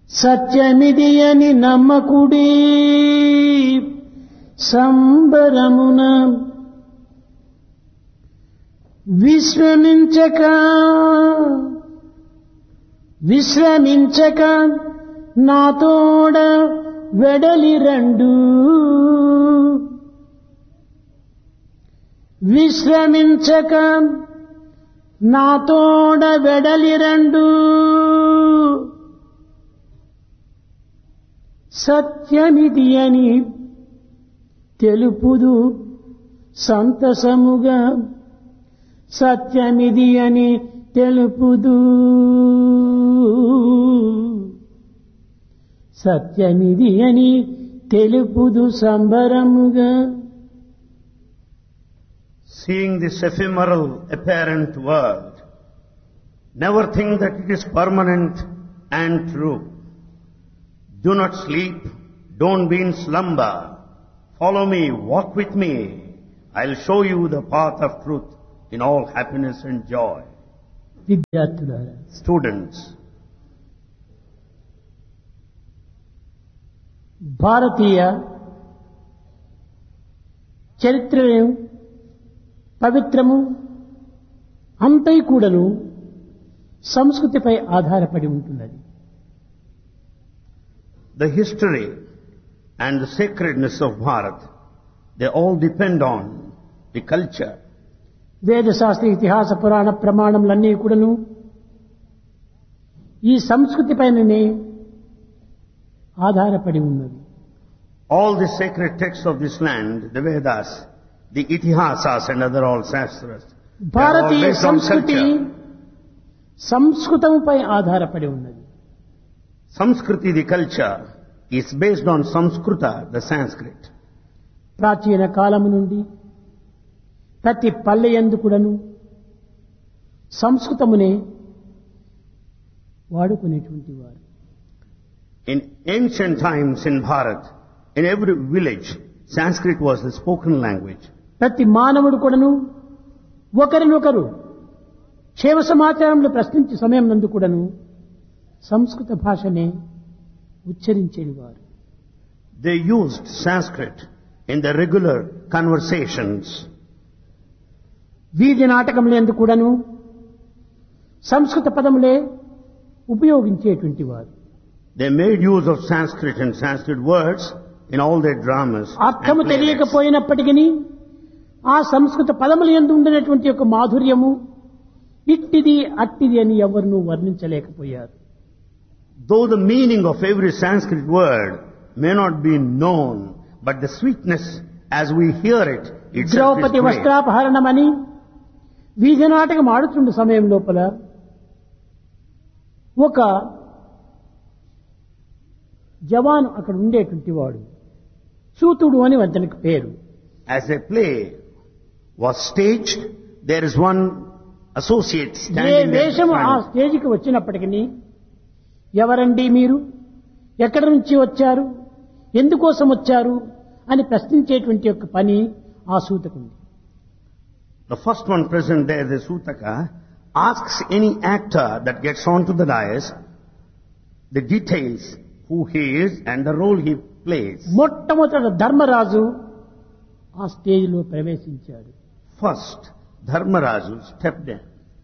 సత్యమిది అని నమ్మకుడి సంబరమున విశ్రమించక నాతోడ వెడలి రండు విశ్రమించక నాతోడ వెడలి రండు సత్యమిది అని తెలుపుదు సంతసముగా సత్యమిది అని తెలుపుదు సత్యమిది అని తెలుపుదు సంబరముగా. Seeing this ephemeral apparent world, never think that it is permanent and true. Do not sleep, don't be in slumber. Follow me, walk with me. I'll show you the path of truth in all happiness and joy. విద్యార్థులారా, Students, భారతీయ చరిత్రను పవిత్రము అంతై కూడాను సంస్కృతిపై ఆధారపడి ఉంటున్నది. the history and the sacredness of Bharat, they all depend on the culture. వేదశాస్త్ర ఇతిహాస పురాణ ప్రమాణములన్నీ కూడాను ఈ సంస్కృతి పైననే ఆధారపడి ఉన్నది. All the sacred texts of this land, the Vedas, the Itihasas and other all Shastras, they are all Bharatiya based on సంస్కృతి culture. సంస్కృతముపై ఆధారపడి ఉన్నది. Samskriti, the culture, is based on Samskruta, the Sanskrit. ప్రాచీన కాలము నుండి ప్రతి పల్లె యందు కూడాను సంస్కృతమునే వాడుకునేటువంటి వారు. In ancient times in Bharat, in every village, Sanskrit was the spoken language. ప్రతి మానవుడు కూడాను ఒకరినొకరు క్షేమ సమాచారములు ప్రశ్నించే సమయం నందు కూడాను సంస్కృత భాషనే ఉచ్చరించేవారు. They used Sanskrit in their regular conversations. వీధి నాటకములందు కూడాను సంస్కృత పదములే ఉపయోగించేటువంటి వారు. They made use of Sanskrit and Sanskrit words in all their dramas. అర్థము and plays. తెలియకపోయినప్పటికీ ఆ సంస్కృత పదముల యందు ఉండినటువంటి యొక్క మాధుర్యము ఇట్టిది అట్టిది అని ఎవరినూ వర్ణించలేకపోయారు. Though the meaning of every Sanskrit word may not be known, but the sweetness as we hear it, itself is Draupadi great. వస్త్రాపహరణమని వీధి నాటకం ఆడుతున్న సమయం లోపల ఒక జవాను అక్కడ ఉండేటువంటి వాడు, సూతుడు అని అతనికి పేరు. As a play was staged, there is one associate A standing there. వేషము ఆ స్టేజికి వచ్చినప్పటికీ ఎవరండి మీరు, ఎక్కడి నుంచి వచ్చారు, ఎందుకోసం వచ్చారు అని ప్రశ్నించేటువంటి యొక్క పని ఆ సూతకుంది. The first one present there, the Sutaka, asks any actor that gets onto the dais the details, who he is and the role he plays. మొట్టమొదట ధర్మరాజు ఆ స్టేజిలో ప్రవేశించాడు. First, Dharmaraju stepped in.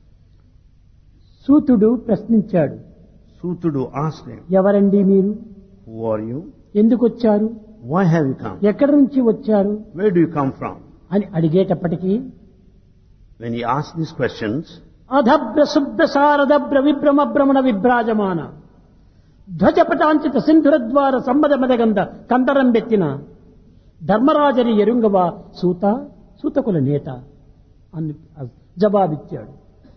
సూతుడు ప్రశ్నించాడు, Sutudu asked him, ఎవరండి మీరు, who are you? ఎందుకు వచ్చారు, Why have you come? ఎక్కడి నుంచి వచ్చారు Where do you come from? అని అడిగేటప్పటికీ When he asked these questions, అధభ్ర శుభ్ర సారదభ్ర విభ్రమ భ్రమణ విభ్రాజమాన ధ్వజపటాంచిత సింధురద్వార సంబద మదగంధ కంతరం బెత్తిన ధర్మరాజని ఎరుంగవా సూత సూతకుల నేత అని జవాబిచ్చాడు.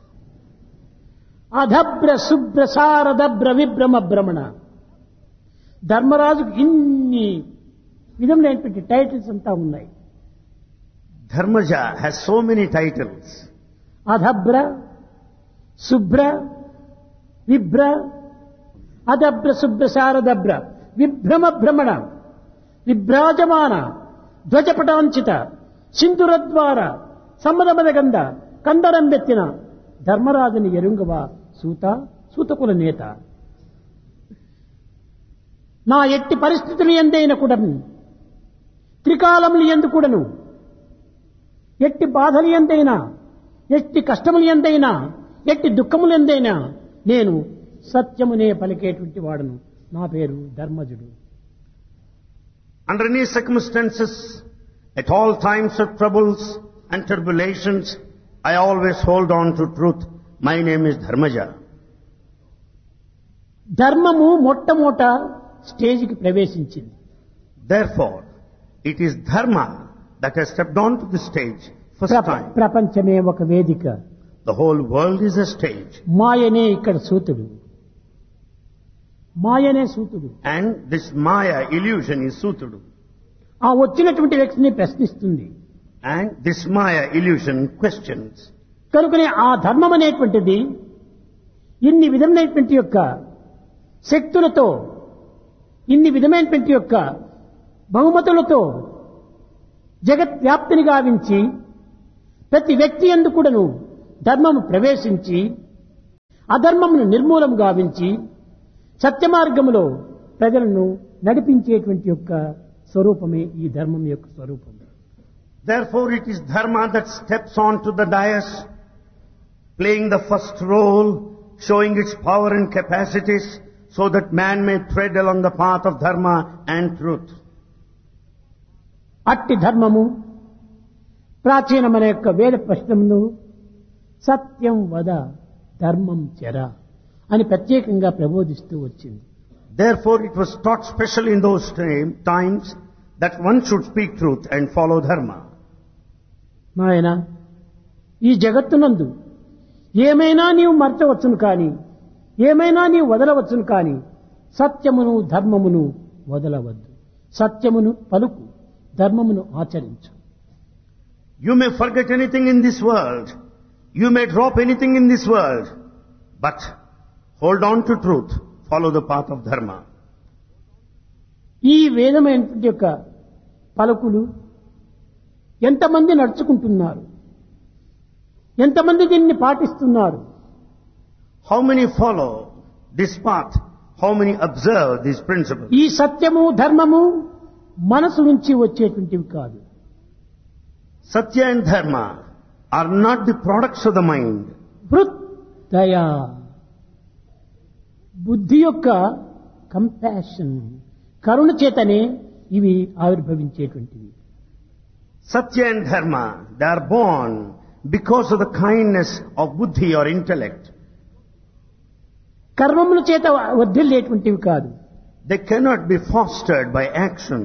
అధభ్ర శుభ్ర సారదభ్ర విభ్రమ భ్రమణ. ధర్మరాజుకు ఇన్ని విధములైనటువంటి టైటిల్స్ అంతా ఉన్నాయి. Dharmaja has so many titles. అధభ్ర శుభ్ర విభ్ర అధభ్ర శుభ్ర శారదభ్ర విభ్రమ భ్రమణ విభ్రాజమాన ధ్వజపటాంచిత సింధురద్వార సమ్మదమదగంధ కందరం బెత్తిన ధర్మరాజుని ఎరుంగవా సూత సూతకుల నేత. నా ఎట్టి పరిస్థితులు ఎందైన కూడాను, త్రికాలములు ఎందు కూడాను, ఎట్టి బాధలు ఎందైనా, ఎట్టి కష్టములు ఎందైనా, ఎట్టి దుఃఖములు ఎందైనా నేను సత్యమునే పలికేటువంటి వాడను. నా పేరు ధర్మజుడు. Under any circumstances, at all times of troubles and tribulations, I always hold on to truth. My name is Dharmaja. ధర్మము మొట్టమొదట స్టేజికి ప్రవేశించింది. Therefore, it is Dharma that has stepped onto the stage first time. ప్రపంచమే ఒక వేదిక. The whole world is a stage. మాయనే ఇక్కడ సూతుడు. మాయనే సూతుడు. And this Maya illusion is Sutudu. ఆ వచ్చినటువంటి వ్యక్తిని ప్రశ్నిస్తుంది. And this Maya illusion questions. కనుకనే ఆ ధర్మం అనేటువంటిది ఇన్ని విధమైనటువంటి యొక్క శక్తులతో, ఇన్ని విధమైనటువంటి యొక్క బహుమతులతో జగత్ వ్యాప్తిని గావించి ప్రతి వ్యక్తి యందు కూడాను ధర్మము ప్రవేశించి అధర్మమును నిర్మూలం గావించి సత్య మార్గములో ప్రజలను నడిపించేటువంటి యొక్క స్వరూపమే ఈ ధర్మం యొక్క స్వరూపం. Therefore, it is Dharma that steps onto the dais, playing the first role, showing its power and capacities, so that man may tread along the path of Dharma and truth. అట్టి ధర్మము ప్రాచీనమైన యొక్క వేద ప్రశ్నమును సత్యం వద ధర్మం చెర అని ప్రత్యేకంగా ప్రబోధిస్తూ వచ్చింది. Therefore, it was taught specially in those times that one should speak truth and follow Dharma. నాయన, ఈ జగత్తునందు ఏమైనా నీవు మర్చవచ్చును కానీ, ఏమైనా నీవు వదలవచ్చును కానీ సత్యమును ధర్మమును వదలవద్దు. సత్యమును పలుకు, ధర్మమును ఆచరించు. You may forget anything in this world. You may drop anything in this world. But hold on to truth. Follow the path of Dharma. ఈ వేదమైనటువంటి యొక్క పలుకులు ఎంతమంది నడుచుకుంటున్నారు, ఎంతమంది దీన్ని పాటిస్తున్నారు? How many follow this path? How many observe these principles? ఈ సత్యము ధర్మము మనసు నుంచి వచ్చేటువంటివి కాదు. Satya and Dharma are not the products of the mind. హృదయ బుద్ధి యొక్క కంపాషన్, కరుణ చేతనే ఇవి ఆవిర్భవించేటువంటివి. Satya and Dharma, they are born because of the kindness of buddhi or intellect. కర్మముల చేత వర్ధిల్లేటువంటివి కాదు. They cannot be fostered by action.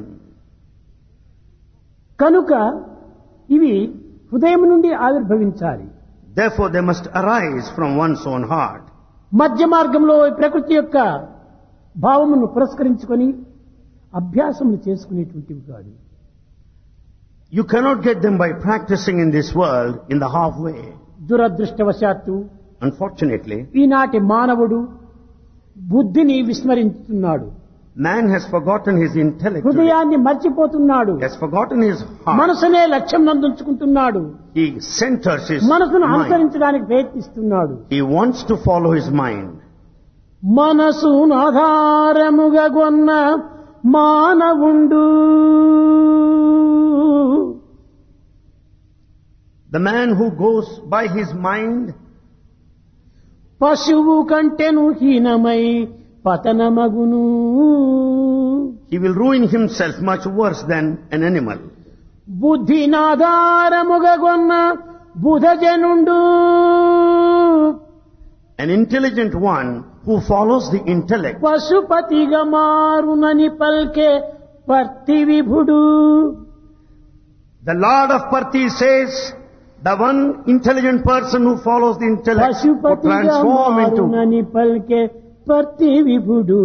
కనుక ఇవి హృదయం నుండి ఆవిర్భవించాలి. Therefore, they must arise from one's own heart. మధ్య మార్గంలో ప్రకృతి యొక్క భావమును పురస్కరించుకొని అభ్యాసములు చేసుకునేటువంటివి కాదు. You cannot get them by practicing in this world in the halfway. దురదృష్టవశాత్తు Unfortunately, ఈనాటి మానవుడు బుద్ధిని విస్మరించుతున్నాడు. man has forgotten his intellect. హృదయాన్ని మర్చిపోతున్నాడు. He has forgotten his heart. మనసునే లక్ష్యం నందుంచుకుంటున్నాడు. He centers his మనసును mind. అనుసరించడానికి ప్రయత్నిస్తున్నాడు. He wants to follow his mind. మనసును ఆధారముగా గొన్న మానవుండు, The man who goes by his mind, పశువు కంటెను హీనమై పతనమగును. he will ruin himself much worse than an animal. బుద్ధినాధారముగా గొన్న బుధజనుండు, An intelligent one who follows the intellect, పశుపతిగా మారునని పల్కే పర్తి విభుడు. the Lord of Parthi says, the one intelligent person who follows the intellect will పశుపతిగా transform into. మారునని పల్కే పర్తి విభుడు.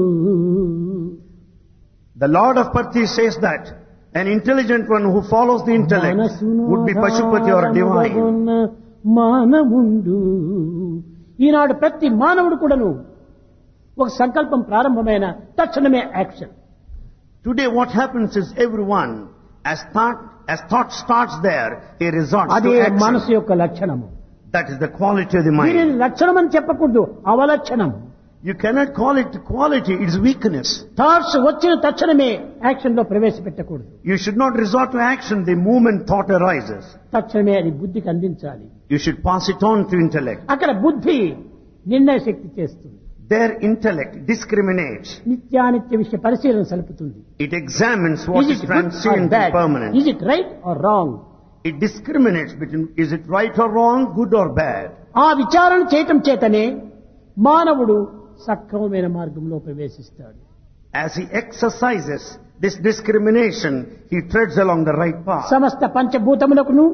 The Lord of Parthi says that an intelligent one who follows the intellect would be Pashupati or divine. మానవుండు. ఈనాడు ప్రతి మానవుడు కూడాను ఒక సంకల్పం ప్రారంభమైన తక్షణమే action. Today what happens is everyone, as thought starts there, he resorts అదే to action. మనసు యొక్క లక్షణము. That is the quality of the దీనిని mind. లక్షణం అని చెప్పకూడదు, అవలక్షణం. You cannot call it quality, it's weakness. Thoughts వచ్చిన తక్షణమే యాక్షన్ లో ప్రవేశపెట్టకూడదు. You should not resort to action the moment thought arises. తక్షణమే అది బుద్ధికి అందించాలి. You should pass it on to intellect. అక్కడ బుద్ధి నిర్ణయ శక్తి చేస్తుంది. Their intellect discriminates. నిత్యానిత్య విషయ పరిశీలన సలుపుతుంది. It examines what is transient and permanent. Is it right or wrong? It discriminates between is it right or wrong, good or bad. ఆ విచారణ చేయటం చేతనే మానవుడు సక్రమమైన మార్గంలో ప్రవేశిస్తాడు. As he exercises this discrimination, he treads along the right path. సమస్త పంచభూతములకును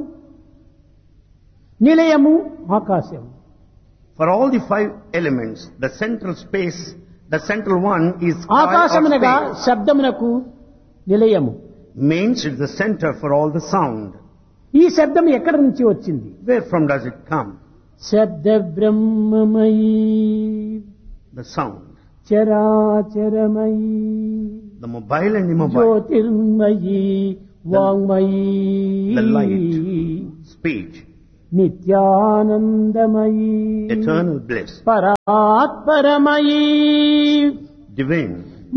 నిలయము ఆకాశం. For all the 5 elements, the central space, the central one is sky or ఆకాశమునగా space. శబ్దమునకు Nilayamu. Means it's the center for all the sound. ఈ శబ్దం ఎక్కడి నుంచి వచ్చింది? Where from does it come? శబ్ద బ్రహ్మమయీ The sound. చరాచరమయీ The mobile and immobile. Jyothirmayi వాంగ్మయీ The light, speech, నిత్యానందమయీ eternal bliss, పరాత్పరమయీ divine,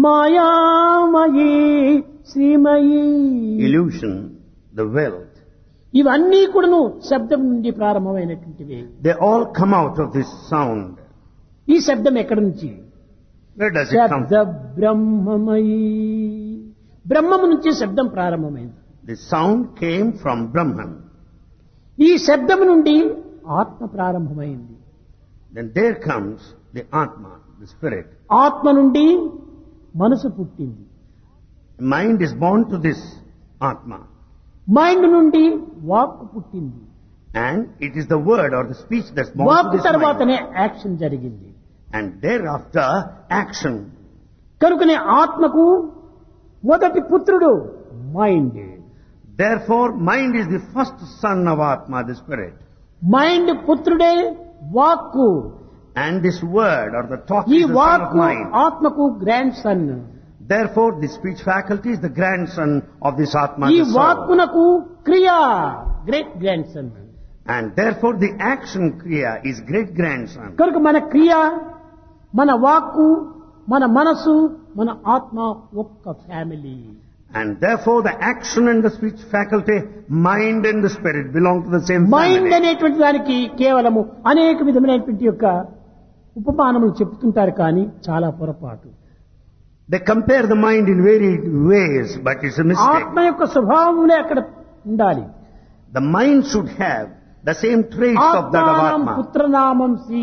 మాయామయీ శ్రీమయీ. illusion, the wealth. ఇవన్నీ కూడాను శబ్దం నుండి ప్రారంభమైనటువంటివి. They all come out of this sound. ఈ శబ్దం ఎక్కడి నుంచి? Where does it come శబ్ద బ్రహ్మమయీ. బ్రహ్మము నుంచి శబ్దం ప్రారంభమైంది. The sound came from Brahman. ఈ శబ్దం నుండి ఆత్మ ప్రారంభమైంది. Then there comes the Atma, the spirit. ఆత్మ నుండి మనసు పుట్టింది. Mind is born to this Atma. Mind నుండి వాక్ పుట్టింది. And it is the word or the speech that's born walk to this mind. తర్వాతనే యాక్షన్ జరిగింది. And thereafter, action. కనుకనే ఆత్మకు మొదటి పుత్రుడు mind. Therefore, mind is the first son of Atma, the spirit. Mind పుత్రుడే వాక్కు. And this word or the thought ఈ is the son of వాక్కు mind. ఆత్మకు grand son. Therefore, the speech faculty is the grandson of this Atma, ఈ the soul. వాక్కునకు క్రియా great grand son. And therefore, the action kriya is great grandson. కనుక మన క్రియ, మన వాక్కు, మన మనసు, మన ఆత్మ ఒక్క family. And therefore, the action and the speech faculty, mind and the spirit belong to the same mind family. అనేటువంటి దానికి కేవలము అనేక విధమైనటువంటి యొక్క ఉపమానములు చెప్తుంటారు కానీ చాలా పొరపాటు. They compare the mind in varied ways, but it's a mistake. ఆత్మ యొక్క స్వభావమునే అక్కడ ఉండాలి. The mind should have the same traits of that of ఆత్మానం Atma. పుత్రనామం C.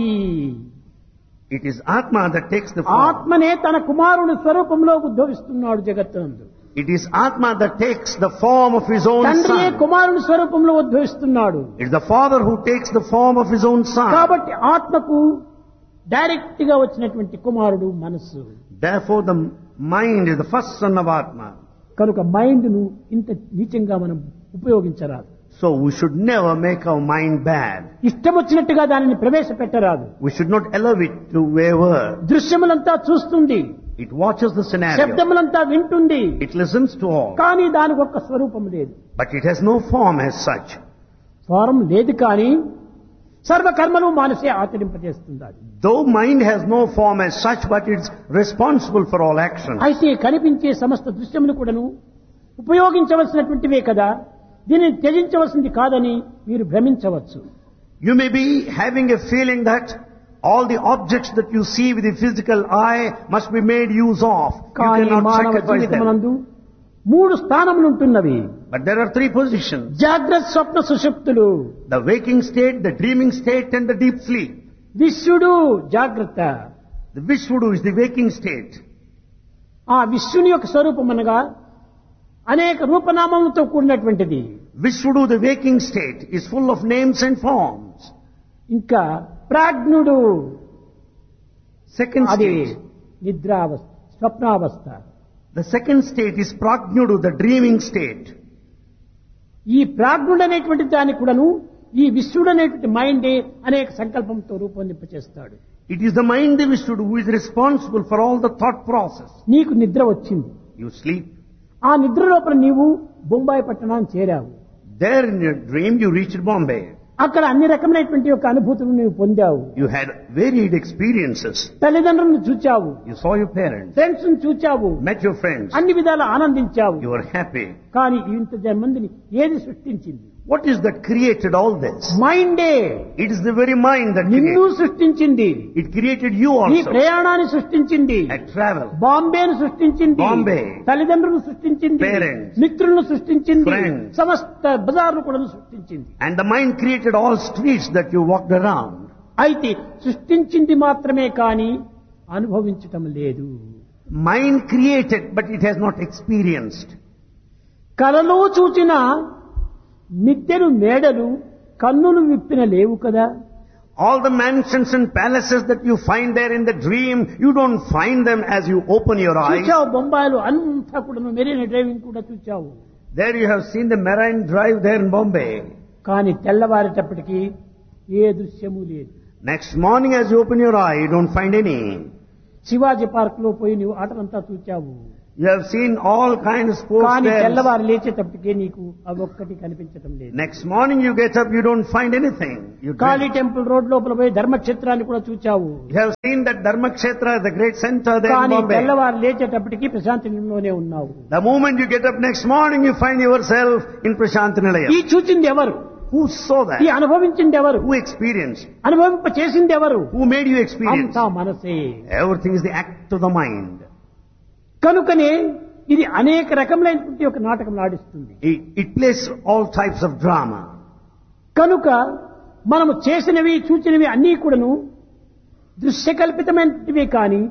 It is Atma that takes the form. ఆత్మనే తన కుమారుని స్వరూపంలో ఉద్భవిస్తున్నాడు జగత్తునందు. It is Atma that takes the form of his own తండ్రియే son. కుమారుని స్వరూపంలో ఉద్భవిస్తున్నాడు. It is the father who takes the form of his own son. కాబట్టి ఆత్మకు direct గా వచ్చినటువంటి కుమారుడు మనస్సు. Therefore, the mind is the first son of Atma. కనుక mind ను ఇంత నీచంగా మనం ఉపయోగించరాదు. So we should never make our mind bad. ఇష్టం వచ్చినట్టుగా దానిని ప్రవేశపెట్టరాదు. We should not allow it to waver. దృశ్యములంతా చూస్తుంది, It watches the scenario. శబ్దములంతా వింటుంది, It listens to all. కానీ దానికి ఒక్క స్వరూపం లేదు. But it has no form as such. స్వరం లేదు కానీ సర్వకర్మలు మానసే ఆచరింపజేస్తుంది. Though mind has no form as such, but it's responsible for all actions. అయితే కనిపించే సమస్త దృశ్యములు కూడాను ఉపయోగించవలసినటువంటివే కదా, దీనిని త్యజించవలసింది కాదని మీరు భ్రమించవచ్చు. You may be having a feeling that all the objects that you see with the physical eye must be made use of. You కానీ cannot మానవ sacrifice them. జీవితమునందు 3 స్థానములు ఉంటున్నవి. But there are 3 positions. జాగ్రత్త, స్వప్న, సుషుప్తులు. The waking state, the dreaming state and the deep sleep. విశ్వడు జాగ్రత్త. The Vishvudu is the waking state. ఆ విశ్వని యొక్క స్వరూపం అనగా అనేక రూపనామములతో కూడినటువంటిది. Vishvudu, the waking state, is full of names and forms. ఇంకా ప్రాజ్ఞుడు Second అది state. నిద్రావస్థ, స్వప్నావస్థ. The second state is Prajnudu, the dreaming state. ఈ ప్రాజ్ఞుడు అనేటువంటి దాన్ని కూడాను ఈ విశ్వడు అనేటువంటి మైండే అనేక సంకల్పంతో రూపొందింపచేస్తాడు. It is the mind, the Vishvudu, who is responsible for all the thought process. నీకు నిద్ర వచ్చింది. You sleep. ఆ నిద్ర లోపల నీవు బొంబాయి పట్టణాన్ని చేరావు. There in your dream you reached Bombay. అక్కడ అన్ని రకమైనటువంటి యొక్క అనుభూతులు నీవు పొందావు. You had varied experiences. తల్లిదండ్రులను చూచావు, You saw your parents, friends ను చూచావు, met your friends, అన్ని విధాలు ఆనందించావు. you were happy. కానీ ఇంత మందిని ఏది సృష్టించింది? What is that created all this? మైండే It is the very mind that నిన్ను created. సృష్టించింది. It created you ఈ also. ప్రయాణాన్ని సృష్టించింది. At travel, బాంబేను సృష్టించింది. బాంబే. తల్లిదండ్రులను సృష్టించింది. Parents. మిత్రులను సృష్టించింది. Friends. సమస్త బజార్ను కూడా సృష్టించింది. and the mind created all streets that you walked around. అయితే సృష్టించింది మాత్రమే కానీ అనుభవించటం లేదు. Mind created, but it has not experienced. కలలో చూచిన మిద్దెలు మేడలు కన్నులు విప్పిన లేవు కదా. All the mansions and palaces that you find there in the dream, you don't find them as you open your eyes. చూచావు బొంబాయిలు అంతా కూడా మెరీనా డ్రైవింగ్ కూడా చూచావు. There you have seen the Marine Drive there in Bombay. కానీ తెల్లవారేటప్పటికి ఏ దృశ్యము లేదు. Next morning as you open your eye, you don't find any. Shivaji park లో పోయి నీవు ఆటలంతా చూచావు. You have seen all kinds of sports కానీ there. తెల్లవారు లేచేటప్పటికే నీకు అవొక్కటి కనిపించటం లేదు. Next morning you get up, you don't find anything. You Kali dream. Temple road లోపల పోయి ధర్మక్షేత్రాన్ని కూడా చూచావు. You have seen that Dharmakshetra, the great center there in కానీ Bombay. తెల్లవారు లేచేటప్పటికి ప్రశాంతిలోనే ఉన్నావు. The moment you get up next morning, you find yourself in Prashant Nilayam. ఈ చూచింది ఎవరు? Who saw that? ఈ అనుభవించింది ఎవరు? Who experienced? అనుభవింప చేసింది ఎవరు? Who made you experience? అంతా మనసే. Everything is the act of the mind. కనుకనే ఇది అనేక రకములైనటువంటి ఒక నాటకం ఆడిస్తుంది. It plays all types of drama. కనుక మనము చేసినవి చూచినవి అన్నీ కూడాను దృశ్యకల్పితమైనటివి కానీ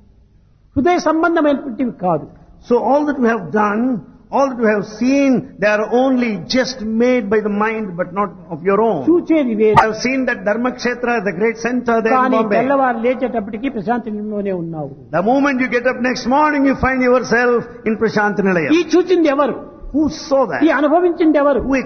హృదయ సంబంధమైనటువంటివి కాదు. So all that we have done, all that we have seen, they are only just made by the mind but not of your own. చూచేది వేరు. I have seen that Dharmakshetra, the great center there in కానీ Bombay. తెల్లవారు లేచేటప్పటికి ప్రశాంతిలోనే ఉన్నావు. The moment you get up next morning, you find yourself in Prashant ఈ Nilayam. చూచింది ఎవరు? Who saw that? ఈ అనుభవించింది ఎవరు? Who